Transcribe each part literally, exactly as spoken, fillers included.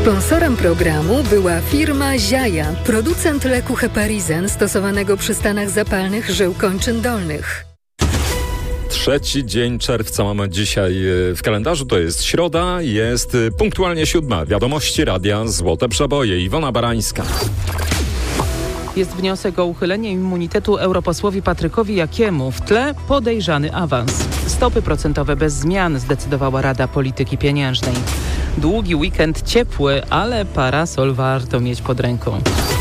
Sponsorem programu była firma Ziaja, producent leku Heparizen stosowanego przy stanach zapalnych żył kończyn dolnych. Trzeci dzień czerwca mamy dzisiaj w kalendarzu, to jest środa, jest punktualnie siódma. Wiadomości Radia Złote Przeboje. Iwona Barańska. Jest wniosek o uchylenie immunitetu europosłowi Patrykowi Jakiemu. W tle podejrzany awans. Stopy procentowe bez zmian, zdecydowała Rada Polityki Pieniężnej. Długi weekend ciepły, ale parasol warto mieć pod ręką.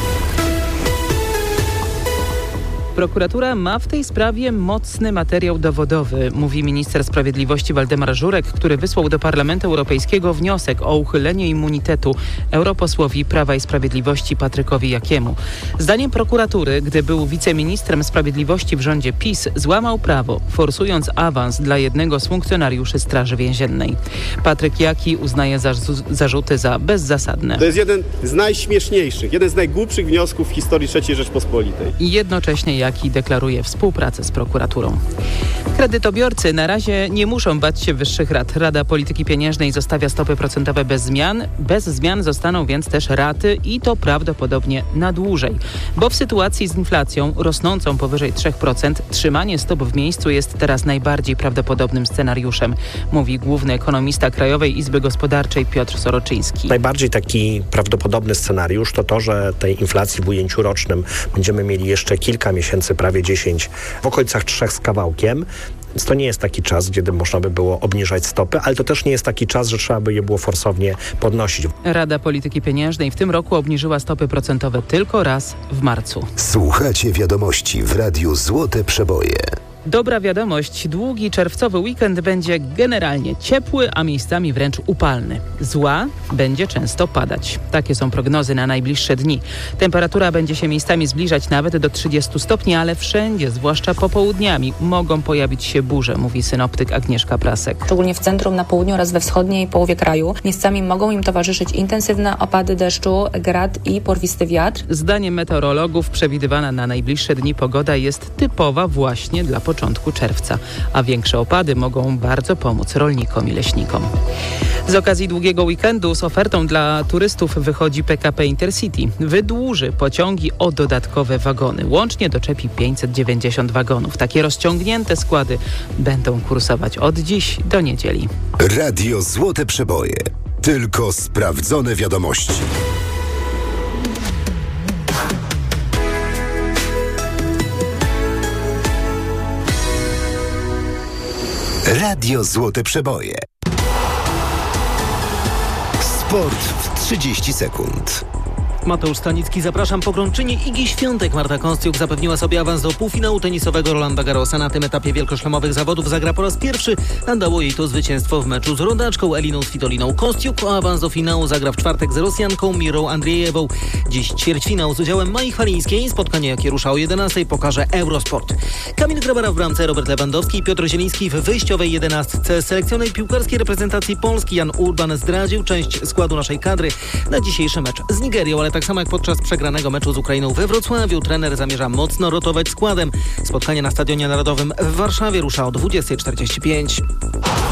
Prokuratura ma w tej sprawie mocny materiał dowodowy, mówi minister sprawiedliwości Waldemar Żurek, który wysłał do Parlamentu Europejskiego wniosek o uchylenie immunitetu europosłowi Prawa i Sprawiedliwości Patrykowi Jakiemu. Zdaniem prokuratury, gdy był wiceministrem sprawiedliwości w rządzie PiS, złamał prawo, forsując awans dla jednego z funkcjonariuszy Straży Więziennej. Patryk Jaki uznaje zarzu- zarzuty za bezzasadne. To jest jeden z najśmieszniejszych, jeden z najgłupszych wniosków w historii trzeciej Rzeczpospolitej. I jednocześnie Jaki deklaruje współpracę z prokuraturą. Kredytobiorcy na razie nie muszą bać się wyższych rat. Rada Polityki Pieniężnej zostawia stopy procentowe bez zmian. Bez zmian zostaną więc też raty i to prawdopodobnie na dłużej. Bo w sytuacji z inflacją rosnącą powyżej trzy procent trzymanie stóp w miejscu jest teraz najbardziej prawdopodobnym scenariuszem, mówi główny ekonomista Krajowej Izby Gospodarczej Piotr Soroczyński. Najbardziej taki prawdopodobny scenariusz to to, że tej inflacji w ujęciu rocznym będziemy mieli jeszcze kilka miesięcy, prawie dziesięć, w okolicach trzech z kawałkiem. Więc to nie jest taki czas, kiedy można by było obniżać stopy, ale to też nie jest taki czas, że trzeba by je było forsownie podnosić. Rada Polityki Pieniężnej w tym roku obniżyła stopy procentowe tylko raz w marcu. Słuchacie wiadomości w Radiu Złote Przeboje. Dobra wiadomość, długi czerwcowy weekend będzie generalnie ciepły, a miejscami wręcz upalny. Zła będzie często padać. Takie są prognozy na najbliższe dni. Temperatura będzie się miejscami zbliżać nawet do trzydziestu stopni, ale wszędzie, zwłaszcza popołudniami, mogą pojawić się burze, mówi synoptyk Agnieszka Prasek. Szczególnie w centrum, na południu oraz we wschodniej połowie kraju. Miejscami mogą im towarzyszyć intensywne opady deszczu, grad i porwisty wiatr. Zdaniem meteorologów przewidywana na najbliższe dni pogoda jest typowa właśnie dla początku początku czerwca, a większe opady mogą bardzo pomóc rolnikom i leśnikom. Z okazji długiego weekendu z ofertą dla turystów wychodzi P K P Intercity. Wydłuży pociągi o dodatkowe wagony. Łącznie doczepi pięćset dziewięćdziesiąt wagonów. Takie rozciągnięte składy będą kursować od dziś do niedzieli. Radio Złote Przeboje. Tylko sprawdzone wiadomości. Radio Złote Przeboje. Sport w trzydzieści sekund. Mateusz Stanicki, zapraszam. Pogromczyni Igi Świątek Marta Kostiuk zapewniła sobie awans do półfinału tenisowego Rolanda Garrosa. Na tym etapie wielkoszlemowych zawodów zagra po raz pierwszy, a dało jej to zwycięstwo w meczu z rodaczką Eliną Svitoliną. Kostiuk o awans do finału zagra w czwartek z Rosjanką Mirą Andrzejewą. Dziś ćwierćfinał z udziałem Mai Chwalińskiej. Spotkanie, jakie rusza o jedenastej, pokaże Eurosport. Kamil Grabara w bramce, Robert Lewandowski i Piotr Zieliński w wyjściowej jedenastce selekcjonej piłkarskiej reprezentacji Polski. Jan Urban zdradził część składu naszej kadry na dzisiejszy mecz z Nigerią, ale tak samo jak podczas przegranego meczu z Ukrainą we Wrocławiu, trener zamierza mocno rotować składem. Spotkanie na Stadionie Narodowym w Warszawie rusza o dwudziestej czterdzieści pięć.